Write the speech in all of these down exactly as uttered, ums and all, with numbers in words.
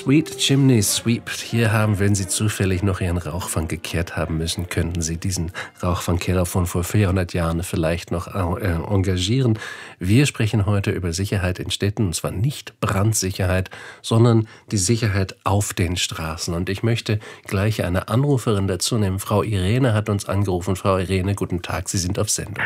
Sweet Chimney Sweep. Hier haben, wenn Sie zufällig noch Ihren Rauchfang gekehrt haben müssen, könnten Sie diesen Rauchfangkehrer von vor vierhundert Jahren vielleicht noch äh, engagieren. Wir sprechen heute über Sicherheit in Städten, und zwar nicht Brandsicherheit, sondern die Sicherheit auf den Straßen. Und ich möchte gleich eine Anruferin dazu nehmen. Frau Irene hat uns angerufen. Frau Irene, guten Tag, Sie sind auf Sendung.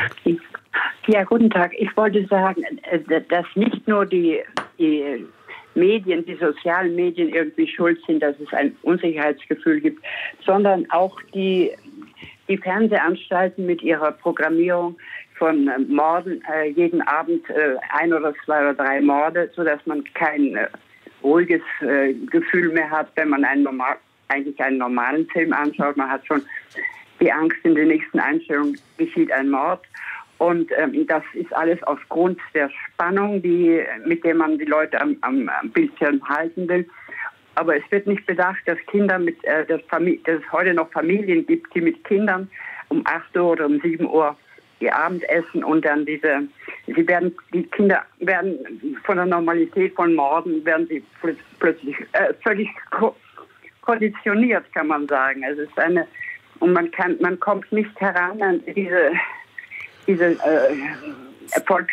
Ja, guten Tag. Ich wollte sagen, dass nicht nur die, die Medien, die sozialen Medien irgendwie schuld sind, dass es ein Unsicherheitsgefühl gibt, sondern auch die, die Fernsehanstalten mit ihrer Programmierung von äh, Morden, äh, jeden Abend äh, ein oder zwei oder drei Morde, sodass man kein äh, ruhiges äh, Gefühl mehr hat, wenn man einen normal, eigentlich einen normalen Film anschaut. Man hat schon die Angst, in der nächsten Einstellung geschieht ein Mord. Und ähm, das ist alles aufgrund der Spannung, die, mit der man die Leute am, am, am Bildschirm halten will. Aber es wird nicht bedacht, dass Kinder mit, äh, dass, Famili- dass es heute noch Familien gibt, die mit Kindern um acht Uhr oder um sieben Uhr ihr Abendessen und dann diese, sie werden, die Kinder werden von der Normalität von Morden, werden sie pl- plötzlich äh, völlig ko- konditioniert, kann man sagen. Es ist eine, und man kann, man kommt nicht heran an diese diese äh, Erfolg.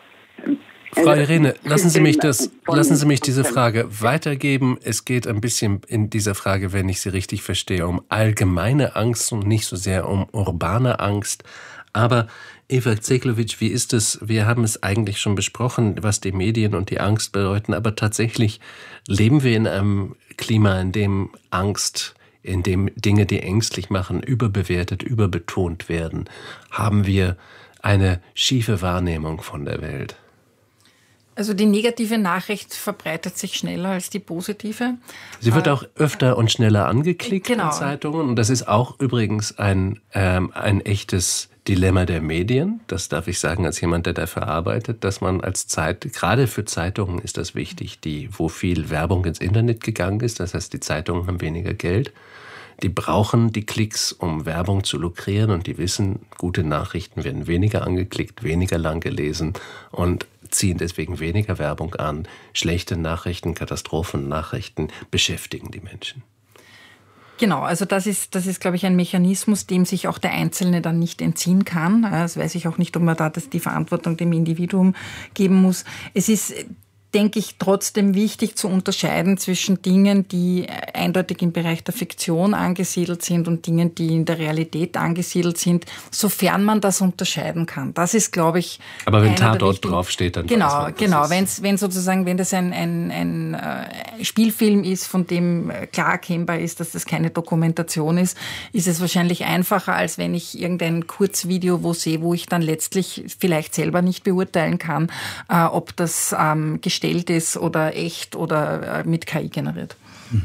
Frau Irene, lassen Sie mich das, lassen Sie mich diese Frage weitergeben. Es geht ein bisschen in dieser Frage, wenn ich sie richtig verstehe, um allgemeine Angst und nicht so sehr um urbane Angst. Aber Eva Zeglowitsch, wie ist es? Wir haben es eigentlich schon besprochen, was die Medien und die Angst bedeuten. Aber tatsächlich leben wir in einem Klima, in dem Angst, in dem Dinge, die ängstlich machen, überbewertet, überbetont werden. Haben wir eine schiefe Wahrnehmung von der Welt? Also die negative Nachricht verbreitet sich schneller als die positive. Sie wird auch öfter und schneller angeklickt genau. in Zeitungen. Und das ist auch übrigens ein, ähm, ein echtes Dilemma der Medien. Das darf ich sagen als jemand, der dafür arbeitet, dass man als Zeit, gerade für Zeitungen ist das wichtig, die, wo viel Werbung ins Internet gegangen ist. Das heißt, die Zeitungen haben weniger Geld. Die brauchen die Klicks, um Werbung zu lukrieren, und die wissen, gute Nachrichten werden weniger angeklickt, weniger lang gelesen und ziehen deswegen weniger Werbung an. Schlechte Nachrichten, Katastrophennachrichten beschäftigen die Menschen. Genau, also das ist, das ist, glaube ich, ein Mechanismus, dem sich auch der Einzelne dann nicht entziehen kann. Das weiß ich auch nicht, ob man da das, die Verantwortung dem Individuum geben muss. Es ist, denke ich, trotzdem wichtig zu unterscheiden zwischen Dingen, die eindeutig im Bereich der Fiktion angesiedelt sind und Dingen, die in der Realität angesiedelt sind, sofern man das unterscheiden kann. Das ist, glaube ich, aber wenn Tatort draufsteht, dann genau, weiß man, genau. Wenn's, wenn sozusagen, wenn das ein, ein, ein äh, Spielfilm ist, von dem klar erkennbar ist, dass das keine Dokumentation ist, ist es wahrscheinlich einfacher, als wenn ich irgendein Kurzvideo wo sehe, wo ich dann letztlich vielleicht selber nicht beurteilen kann, äh, ob das ähm, gestellt ist oder echt oder äh, mit K I generiert.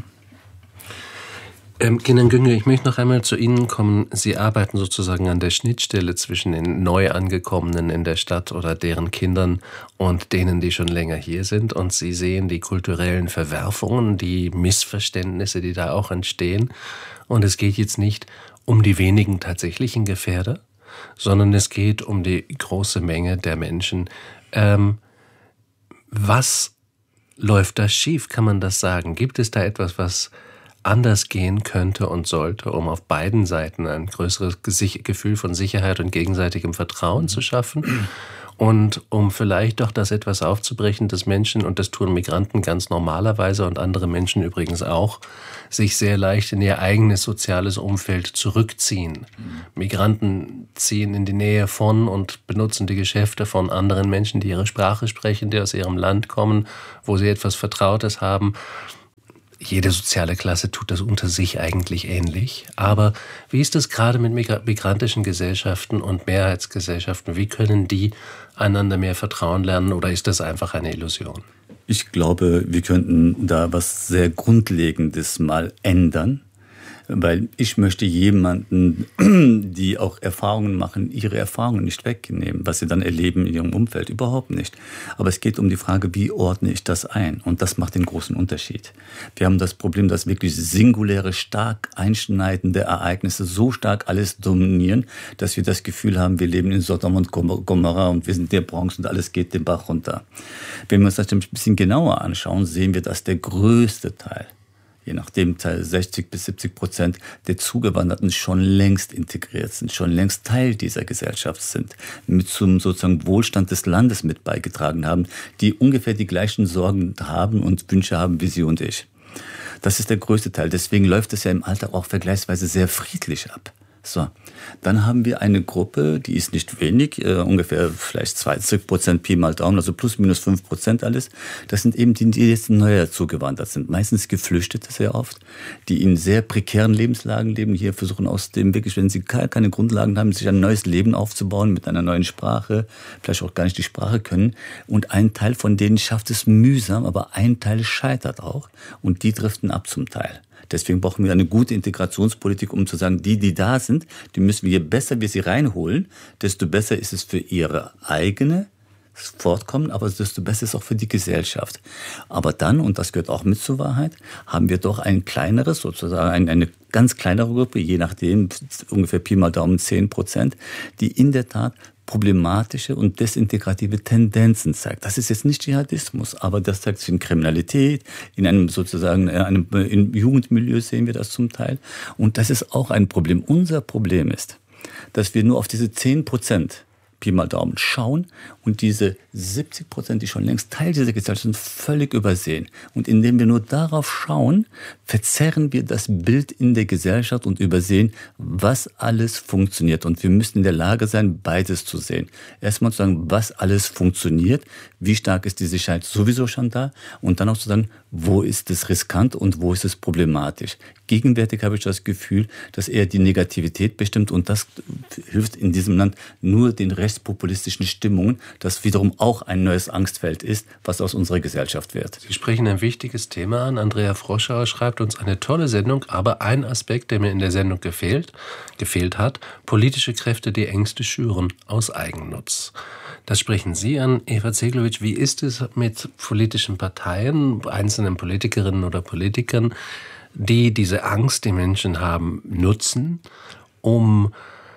Ähm, Kenan Güngör, ich möchte noch einmal zu Ihnen kommen. Sie arbeiten sozusagen an der Schnittstelle zwischen den Neuangekommenen in der Stadt oder deren Kindern und denen, die schon länger hier sind. Und Sie sehen die kulturellen Verwerfungen, die Missverständnisse, die da auch entstehen. Und es geht jetzt nicht um die wenigen tatsächlichen Gefährder, sondern es geht um die große Menge der Menschen. Ähm, was läuft da schief? Kann man das sagen? Gibt es da etwas, was anders gehen könnte und sollte, um auf beiden Seiten ein größeres Gefühl von Sicherheit und gegenseitigem Vertrauen zu schaffen? Und um vielleicht doch das etwas aufzubrechen, dass Menschen, und das tun Migranten ganz normalerweise und andere Menschen übrigens auch, sich sehr leicht in ihr eigenes soziales Umfeld zurückziehen. Mhm. Migranten ziehen in die Nähe von und benutzen die Geschäfte von anderen Menschen, die ihre Sprache sprechen, die aus ihrem Land kommen, wo sie etwas Vertrautes haben. Jede soziale Klasse tut das unter sich eigentlich ähnlich. Aber wie ist es gerade mit migrantischen Gesellschaften und Mehrheitsgesellschaften? Wie können die einander mehr vertrauen lernen, oder ist das einfach eine Illusion? Ich glaube, wir könnten da was sehr Grundlegendes mal ändern. Weil ich möchte jemanden, die auch Erfahrungen machen, ihre Erfahrungen nicht wegnehmen, was sie dann erleben in ihrem Umfeld, überhaupt nicht. Aber es geht um die Frage, wie ordne ich das ein? Und das macht den großen Unterschied. Wir haben das Problem, dass wirklich singuläre, stark einschneidende Ereignisse so stark alles dominieren, dass wir das Gefühl haben, wir leben in Sodom und Gomorra und wir sind der Bronx und alles geht den Bach runter. Wenn wir uns das ein bisschen genauer anschauen, sehen wir, dass der größte Teil, je nachdem Teil sechzig bis siebzig Prozent der Zugewanderten schon längst integriert sind, schon längst Teil dieser Gesellschaft sind, mit zum sozusagen Wohlstand des Landes mit beigetragen haben, die ungefähr die gleichen Sorgen haben und Wünsche haben wie Sie und ich. Das ist der größte Teil. Deswegen läuft es ja im Alltag auch vergleichsweise sehr friedlich ab. So, dann haben wir eine Gruppe, die ist nicht wenig, äh, ungefähr vielleicht zwanzig Prozent Pi mal Daumen, also plus minus fünf Prozent alles. Das sind eben die, die jetzt neu zugewandert sind, meistens Geflüchtete sehr oft, die in sehr prekären Lebenslagen leben, hier versuchen aus dem wirklich, wenn sie keine Grundlagen haben, sich ein neues Leben aufzubauen mit einer neuen Sprache, vielleicht auch gar nicht die Sprache können. Und ein Teil von denen schafft es mühsam, aber ein Teil scheitert auch und die driften ab zum Teil. Deswegen brauchen wir eine gute Integrationspolitik, um zu sagen, die, die da sind, die müssen wir, je besser wir sie reinholen, desto besser ist es für ihre eigene Fortkommen, aber desto besser ist es auch für die Gesellschaft. Aber dann, und das gehört auch mit zur Wahrheit, haben wir doch ein kleineres, sozusagen eine ganz kleinere Gruppe, je nachdem, ungefähr Pi mal Daumen zehn Prozent, die in der Tat problematische und desintegrative Tendenzen zeigt. Das ist jetzt nicht Dschihadismus, aber das zeigt sich in Kriminalität, in einem sozusagen, in einem in Jugendmilieu sehen wir das zum Teil. Und das ist auch ein Problem. Unser Problem ist, dass wir nur auf diese zehn Prozent Pi mal Daumen schauen und diese siebzig Prozent, die schon längst Teil dieser Gesellschaft sind, völlig übersehen. Und indem wir nur darauf schauen, verzerren wir das Bild in der Gesellschaft und übersehen, was alles funktioniert. Und wir müssen in der Lage sein, beides zu sehen. Erstmal zu sagen, was alles funktioniert, wie stark ist die Sicherheit sowieso schon da und dann auch zu sagen, wo ist es riskant und wo ist es problematisch. Gegenwärtig habe ich das Gefühl, dass eher die Negativität bestimmt und das hilft in diesem Land nur den rechtspopulistischen Stimmungen, das wiederum auch ein neues Angstfeld ist, was aus unserer Gesellschaft wird. Sie sprechen ein wichtiges Thema an. Andrea Froschauer schreibt uns eine tolle Sendung, aber ein Aspekt, der mir in der Sendung gefehlt, gefehlt hat, politische Kräfte, die Ängste schüren aus Eigennutz. Das sprechen Sie an, Eva Zeglowitsch. Wie ist es mit politischen Parteien, einzelnen Politikerinnen oder Politikern, die diese Angst, die Menschen haben, nutzen, um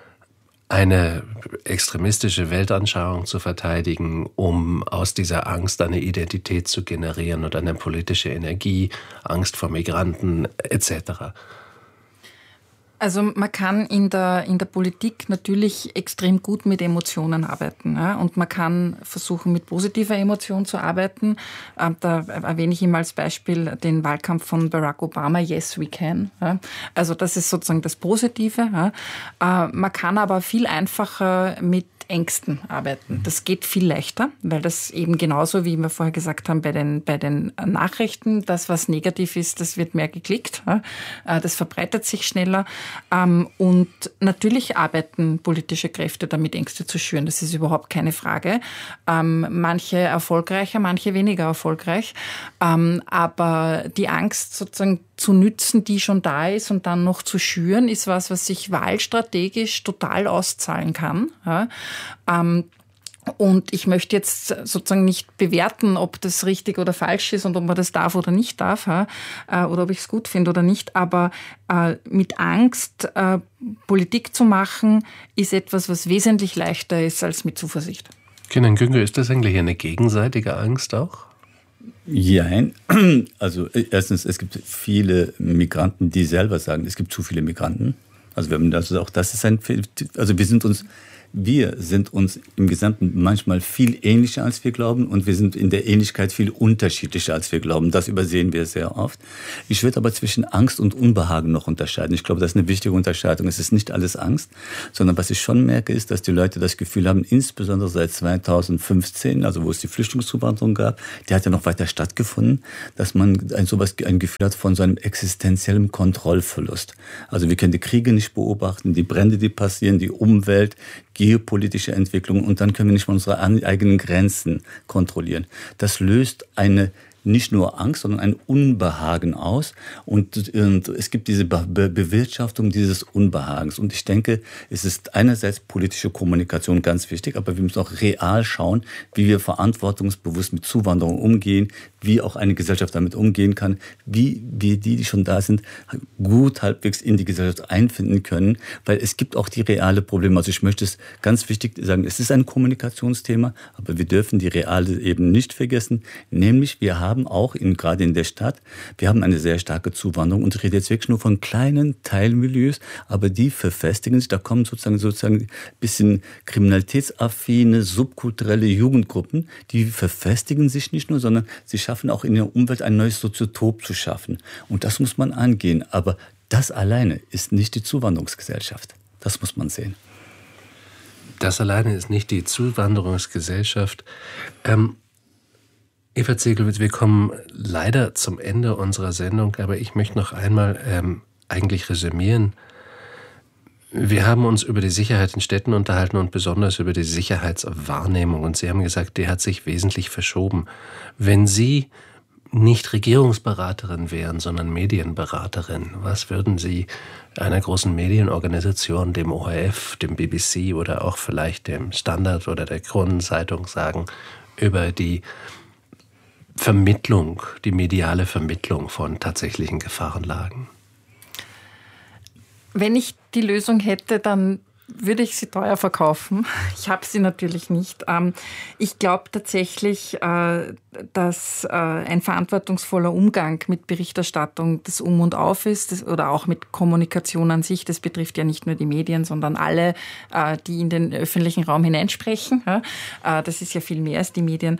eine extremistische Weltanschauung zu verteidigen, um aus dieser Angst eine Identität zu generieren oder eine politische Energie, Angst vor Migranten et cetera? Also man kann in der, in der Politik natürlich extrem gut mit Emotionen arbeiten. Ja? Und man kann versuchen, mit positiver Emotion zu arbeiten. Ähm, da erwähne ich immer als Beispiel den Wahlkampf von Barack Obama, Yes, we can. Ja? Also das ist sozusagen das Positive. Ja? Äh, man kann aber viel einfacher mit Ängsten arbeiten. Das geht viel leichter, weil das eben genauso, wie wir vorher gesagt haben, bei den, bei den Nachrichten, das, was negativ ist, das wird mehr geklickt. Das verbreitet sich schneller. Und natürlich arbeiten politische Kräfte damit, Ängste zu schüren. Das ist überhaupt keine Frage. Manche erfolgreicher, manche weniger erfolgreich. Aber die Angst sozusagen zu nützen, die schon da ist und dann noch zu schüren, ist was, was sich wahlstrategisch total auszahlen kann. Ja. Ähm, und ich möchte jetzt sozusagen nicht bewerten, ob das richtig oder falsch ist und ob man das darf oder nicht darf, ja, äh, oder ob ich es gut finde oder nicht. Aber äh, mit Angst äh, Politik zu machen, ist etwas, was wesentlich leichter ist als mit Zuversicht. Kenan Güngör, ist das eigentlich eine gegenseitige Angst auch? Ja, also erstens, es gibt viele Migranten, die selber sagen, es gibt zu viele Migranten. Also wir haben das auch, das ist ein, also wir sind uns, wir sind uns im Gesamten manchmal viel ähnlicher, als wir glauben, und wir sind in der Ähnlichkeit viel unterschiedlicher, als wir glauben. Das übersehen wir sehr oft. Ich würde aber zwischen Angst und Unbehagen noch unterscheiden. Ich glaube, das ist eine wichtige Unterscheidung. Es ist nicht alles Angst, sondern was ich schon merke, ist, dass die Leute das Gefühl haben, insbesondere seit zweitausendfünfzehn, also wo es die Flüchtlingszuwanderung gab, die hat ja noch weiter stattgefunden, dass man ein sowas ein Gefühl hat von so einem existenziellen Kontrollverlust. Also wir können die Kriege nicht beobachten, die Brände, die passieren, die Umwelt, geopolitische Entwicklung, und dann können wir nicht mal unsere eigenen Grenzen kontrollieren. Das löst eine nicht nur Angst, sondern ein Unbehagen aus. Und, und es gibt diese Be- Bewirtschaftung dieses Unbehagens. Und ich denke, es ist einerseits politische Kommunikation ganz wichtig, aber wir müssen auch real schauen, wie wir verantwortungsbewusst mit Zuwanderung umgehen, wie auch eine Gesellschaft damit umgehen kann, wie wir die, die schon da sind, gut halbwegs in die Gesellschaft einfinden können, weil es gibt auch die reale Probleme. Also ich möchte es ganz wichtig sagen, es ist ein Kommunikationsthema, aber wir dürfen die reale Ebene nicht vergessen, nämlich wir haben auch, in, gerade in der Stadt, wir haben eine sehr starke Zuwanderung und ich rede jetzt wirklich nur von kleinen Teilmilieus, aber die verfestigen sich, da kommen sozusagen sozusagen ein bisschen kriminalitätsaffine, subkulturelle Jugendgruppen, die verfestigen sich nicht nur, sondern sie schaffen auch in der Umwelt ein neues Soziotop zu schaffen. Und das muss man angehen, aber das alleine ist nicht die Zuwanderungsgesellschaft. Das muss man sehen. Das alleine ist nicht die Zuwanderungsgesellschaft. Ähm, Eva Zeglowitz, wir kommen leider zum Ende unserer Sendung, aber ich möchte noch einmal ähm, eigentlich resümieren. Wir haben uns über die Sicherheit in Städten unterhalten und besonders über die Sicherheitswahrnehmung. Und Sie haben gesagt, die hat sich wesentlich verschoben. Wenn Sie nicht Regierungsberaterin wären, sondern Medienberaterin, was würden Sie einer großen Medienorganisation, dem O R F, dem B B C oder auch vielleicht dem Standard oder der Kronenzeitung sagen über die Vermittlung, die mediale Vermittlung von tatsächlichen Gefahrenlagen? Wenn ich die Lösung hätte, dann würde ich sie teuer verkaufen. Ich habe sie natürlich nicht. Ich glaube tatsächlich, dass ein verantwortungsvoller Umgang mit Berichterstattung das Um und Auf ist oder auch mit Kommunikation an sich. Das betrifft ja nicht nur die Medien, sondern alle, die in den öffentlichen Raum hineinsprechen. Das ist ja viel mehr als die Medien.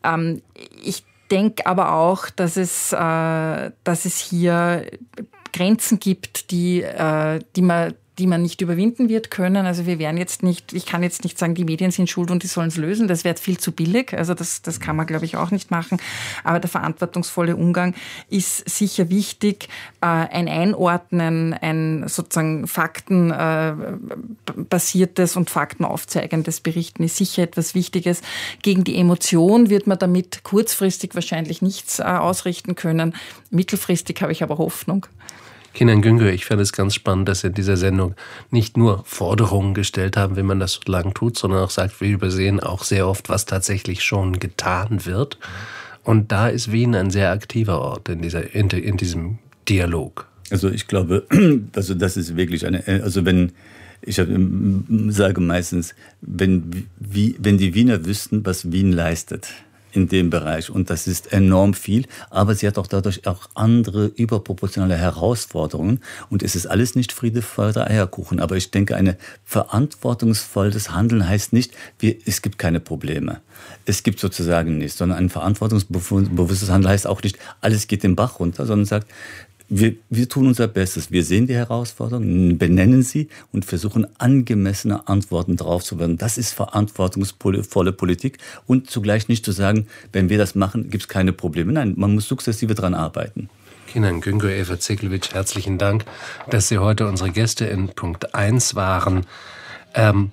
Ich denke aber auch, dass es, dass es hier Grenzen gibt, die, äh, die man die man nicht überwinden wird können. Also wir werden jetzt nicht, ich kann jetzt nicht sagen, die Medien sind schuld und die sollen es lösen. Das wäre jetzt viel zu billig. Also das, das kann man, glaube ich, auch nicht machen. Aber der verantwortungsvolle Umgang ist sicher wichtig. Äh, ein Einordnen, ein sozusagen faktenbasiertes äh, und faktenaufzeigendes Berichten ist sicher etwas Wichtiges. Gegen die Emotion wird man damit kurzfristig wahrscheinlich nichts äh, ausrichten können. Mittelfristig habe ich aber Hoffnung. Kenan Güngör, ich fand es ganz spannend, dass Sie in dieser Sendung nicht nur Forderungen gestellt haben, wie man das so lang tut, sondern auch sagt, wir übersehen auch sehr oft, was tatsächlich schon getan wird. Und da ist Wien ein sehr aktiver Ort in, dieser, in, in diesem Dialog. Also ich glaube, also das ist wirklich eine, also wenn, ich sage meistens, wenn, wie, wenn die Wiener wüssten, was Wien leistet in dem Bereich, und das ist enorm viel, aber sie hat auch dadurch auch andere überproportionale Herausforderungen und es ist alles nicht Friede, Freude, Eierkuchen, aber ich denke, ein verantwortungsvolles Handeln heißt nicht, wir, es gibt keine Probleme. Es gibt sozusagen nichts, sondern ein verantwortungsbewusstes Handeln heißt auch nicht, alles geht den Bach runter, sondern sagt, Wir, wir tun unser Bestes. Wir sehen die Herausforderungen, benennen sie und versuchen, angemessene Antworten darauf zu werden. Das ist verantwortungsvolle Politik und zugleich nicht zu sagen, wenn wir das machen, gibt es keine Probleme. Nein, man muss sukzessive daran arbeiten. Kenan Güngör, Eva Zeglowitz, herzlichen Dank, dass Sie heute unsere Gäste in Punkt eins waren. Ähm,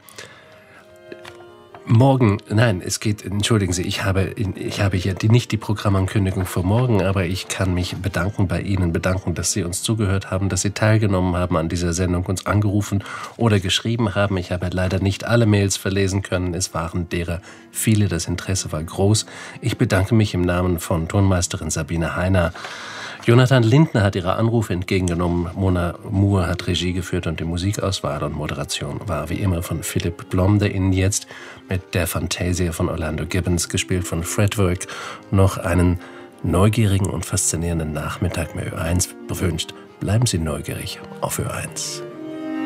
Morgen, nein, es geht, entschuldigen Sie, ich habe, ich habe hier die, nicht die Programmankündigung für morgen, aber ich kann mich bedanken bei Ihnen, bedanken, dass Sie uns zugehört haben, dass Sie teilgenommen haben an dieser Sendung, uns angerufen oder geschrieben haben. Ich habe leider nicht alle Mails verlesen können, es waren derer viele, das Interesse war groß. Ich bedanke mich im Namen von Tonmeisterin Sabine Heiner. Jonathan Lindner hat ihre Anrufe entgegengenommen, Mona Moore hat Regie geführt und die Musikauswahl und Moderation war wie immer von Philipp Blom, der Ihnen jetzt mit der Fantasia von Orlando Gibbons, gespielt von Fred Work, noch einen neugierigen und faszinierenden Nachmittag mit Ö eins wünscht. Bleiben Sie neugierig auf Ö eins.